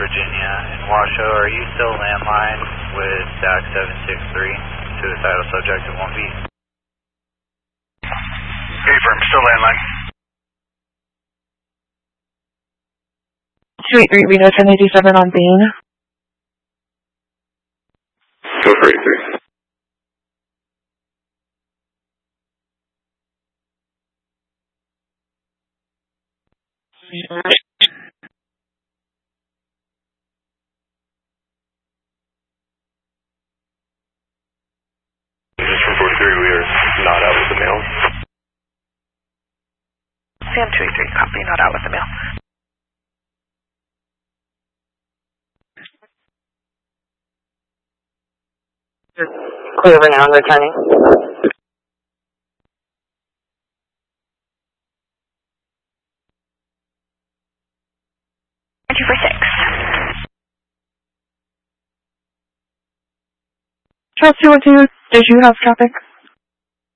Virginia in Washoe. Are you still landline with DAC 763, suicidal subject in 1B? Affirm, still landline. 283 Reno 1087 on Bean. Go for 83. Just from 43, we are not out with the mail. Sam 283, copy, not out with the mail. Clear over now and returning. Thank you for 6. Charles 212, did you have traffic?